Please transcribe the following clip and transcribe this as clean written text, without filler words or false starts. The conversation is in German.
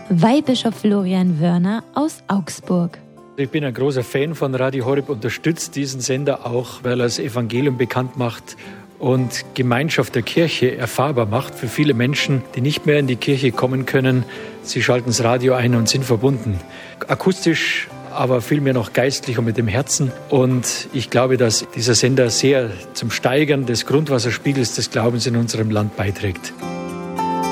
Weihbischof Florian Wörner aus Augsburg. Ich bin ein großer Fan von Radio Horeb, unterstütze diesen Sender auch, weil er das Evangelium bekannt macht und Gemeinschaft der Kirche erfahrbar macht für viele Menschen, die nicht mehr in die Kirche kommen können. Sie schalten das Radio ein und sind verbunden. Akustisch, aber vielmehr noch geistlich und mit dem Herzen. Und ich glaube, dass dieser Sender sehr zum Steigern des Grundwasserspiegels des Glaubens in unserem Land beiträgt.